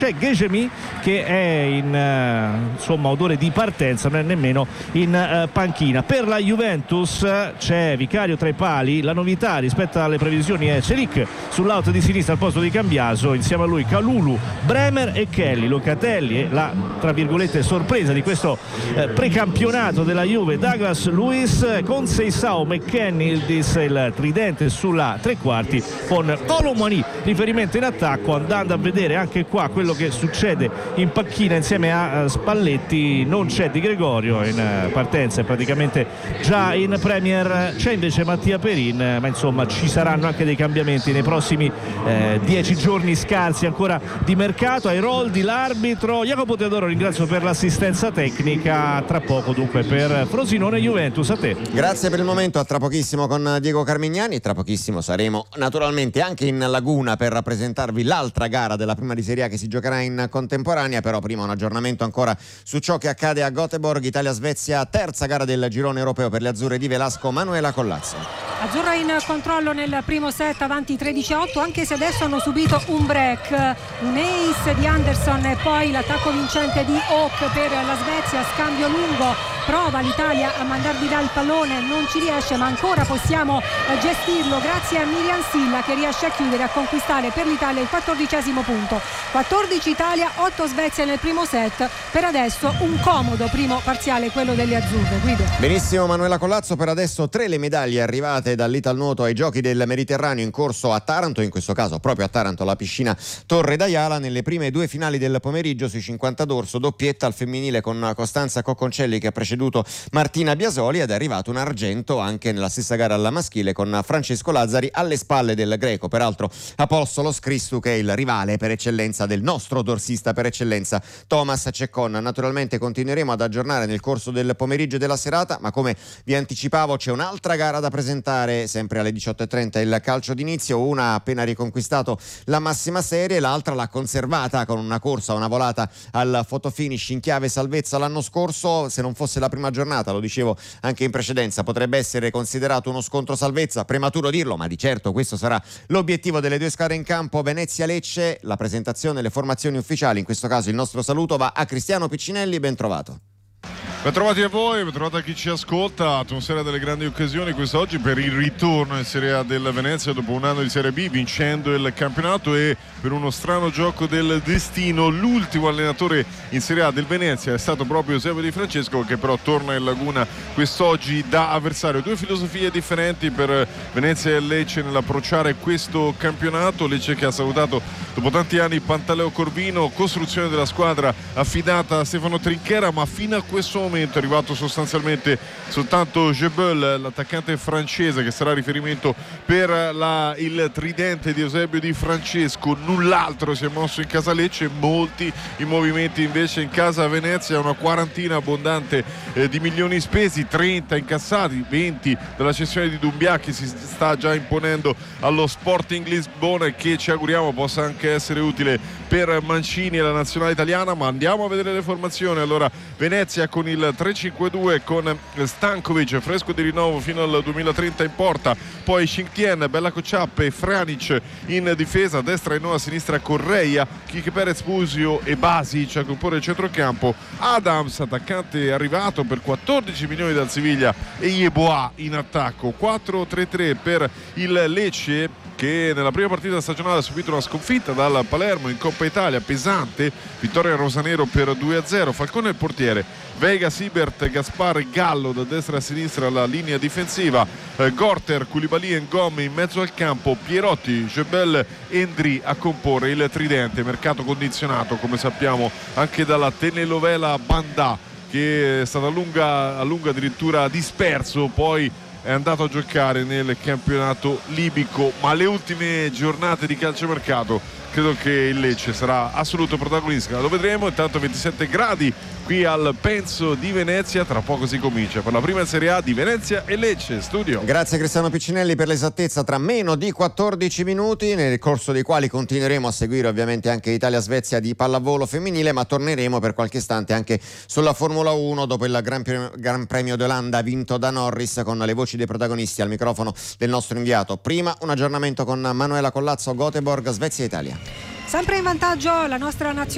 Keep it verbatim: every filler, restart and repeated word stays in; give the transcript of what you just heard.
C'è Ghejemi che è in uh, insomma odore di partenza, non è nemmeno in uh, panchina. Per la Juventus c'è Vicario tra i pali, la novità rispetto alle previsioni è Celic sull'out di sinistra al posto di Cambiaso, insieme a lui Kalulu, Bremer e Kelly. Locatelli è la tra virgolette sorpresa di questo uh, precampionato della Juve, Douglas Luiz con Seisao, McKennie, il tridente sulla tre quarti con Colomani, riferimento in attacco, andando a vedere anche qua quello che succede in panchina insieme a Spalletti. Non c'è Di Gregorio in partenza, è praticamente già in Premier, c'è invece Mattia Perin, ma insomma ci saranno anche dei cambiamenti nei prossimi eh, dieci giorni scarsi ancora di mercato. Ai roll di l'arbitro Jacopo Teodoro, ringrazio per l'assistenza tecnica. Tra poco dunque per Frosinone Juventus. A te. Grazie per il momento, a tra pochissimo con Diego Carmignani, e tra pochissimo saremo naturalmente anche in Laguna per rappresentarvi l'altra gara della prima di Serie A che si giocherà in contemporanea. Però prima un aggiornamento ancora su ciò che accade a Göteborg. Italia-Svezia, terza gara del girone europeo per le azzurre di Velasco. Manuela Collazzo. Azzurra in controllo nel primo set, avanti tredici a otto, anche se adesso hanno subito un break, un ace di Anderson e poi l'attacco vincente di Hope per la Svezia. Scambio lungo, prova l'Italia a mandarvi là il pallone, non ci riesce, ma ancora possiamo gestirlo grazie a Miriam Silla che riesce a chiudere, a conquistare per l'Italia il quattordicesimo punto. quattordici Italia, otto Svezia nel primo set. Per adesso un comodo primo parziale quello delle azzurre. Guido. Benissimo Manuela Collazzo, per adesso tre le medaglie arrivate dall'Italnuoto ai Giochi del Mediterraneo in corso a Taranto, in questo caso proprio a Taranto alla piscina Torre d'Aiala. Nelle prime due finali del pomeriggio sui cinquanta d'orso, doppietta al femminile con Costanza Cocconcelli che ha preceduto Martina Biasoli, ed è arrivato un argento anche nella stessa gara alla maschile con Francesco Lazzari alle spalle del greco, peraltro Apostolos Christou, che è il rivale per eccellenza del nostro dorsista per eccellenza Thomas Ceccon. Naturalmente continueremo ad aggiornare nel corso del pomeriggio e della serata, ma come vi anticipavo c'è un'altra gara da presentare sempre alle diciotto e trenta, il calcio d'inizio. Una ha appena riconquistato la massima serie, l'altra l'ha conservata con una corsa, una volata al fotofinish in chiave salvezza l'anno scorso. Se non fosse la prima giornata, lo dicevo anche in precedenza, potrebbe essere considerato uno scontro salvezza, prematuro dirlo, ma di certo questo sarà l'obiettivo delle due squadre in campo. Venezia-Lecce, la presentazione, le formazioni ufficiali, in questo caso il nostro saluto va a Cristiano Piccinelli, ben trovato. Ben trovati a voi, ben trovati a chi ci ascolta. Atmosfera delle grandi occasioni quest'oggi per il ritorno in Serie A del Venezia dopo un anno di Serie B, vincendo il campionato, e per uno strano gioco del destino l'ultimo allenatore in Serie A del Venezia è stato proprio Eusebio Di Francesco, che però torna in Laguna quest'oggi da avversario. Due filosofie differenti per Venezia e Lecce nell'approcciare questo campionato. Lecce che ha salutato dopo tanti anni Pantaleo Corvino, costruzione della squadra affidata a Stefano Trinchera, ma fino a questo momento è arrivato sostanzialmente soltanto Jebel, l'attaccante francese, che sarà riferimento per la, il tridente di Eusebio Di Francesco. Null'altro si è mosso in casa Lecce, molti i movimenti invece in casa Venezia, una quarantina abbondante eh, di milioni spesi, trenta incassati, venti dalla cessione di Dumbia che si sta già imponendo allo Sporting Lisbona, che ci auguriamo possa anche essere utile per Mancini e la nazionale italiana. Ma andiamo a vedere le formazioni. Allora, Venezia con il tre cinque due con Stankovic fresco di rinnovo fino al duemilatrenta in porta, poi Shinktien, Bella Kociappe e Franic in difesa, a destra e no, a sinistra Correia, Kike Perez, Busio e Basic a comporre il centrocampo, Adams attaccante arrivato per quattordici milioni dal Siviglia e Yeboah in attacco. Quattro tre tre per il Lecce, che nella prima partita stagionale ha subito una sconfitta dal Palermo in Coppa Italia pesante, vittoria rosanero per due a zero. Falcone il portiere, Vega, Sibert, Gaspar e Gallo da destra a sinistra la linea difensiva, eh, Gorter, Koulibaly e Ngom in mezzo al campo, Pierotti, Jebel e Ndri a comporre il tridente. Mercato condizionato come sappiamo anche dalla telenovela Bandà, che è stato a lunga, a lunga addirittura disperso, poi è andato a giocare nel campionato libico. Ma le ultime giornate di calciomercato credo che il Lecce sarà assoluto protagonista, lo vedremo. Intanto ventisette gradi qui al Penso di Venezia, tra poco si comincia per la prima Serie A di Venezia e Lecce. Studio. Grazie Cristiano Piccinelli per l'esattezza, tra meno di quattordici minuti, nel corso dei quali continueremo a seguire ovviamente anche Italia-Svezia di pallavolo femminile, ma torneremo per qualche istante anche sulla Formula uno dopo il Gran Premio, Gran Premio d'Olanda vinto da Norris, con le voci dei protagonisti al microfono del nostro inviato. Prima un aggiornamento con Manuela Collazzo, Göteborg, Svezia-Italia. Sempre in vantaggio la nostra nazionale.